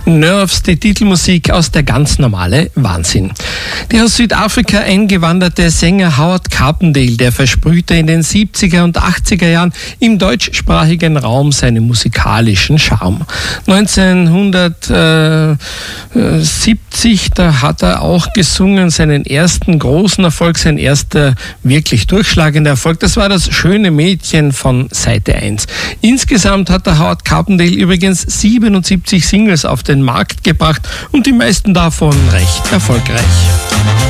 Nerves, die Titelmusik aus Der ganz normale Wahnsinn. Der aus Südafrika eingewanderte Sänger Howard Carpendale, der versprühte in den 70er und 80er Jahren im deutschsprachigen Raum seinen musikalischen Charme. 1970, da hat er auch gesungen, seinen ersten großen Erfolg, sein erster wirklich durchschlagender Erfolg. Das war das Schöne Mädchen von Seite 1. Insgesamt hat der Howard Carpendale übrigens 77 Singles auf den Markt gebracht und die meisten davon recht erfolgreich.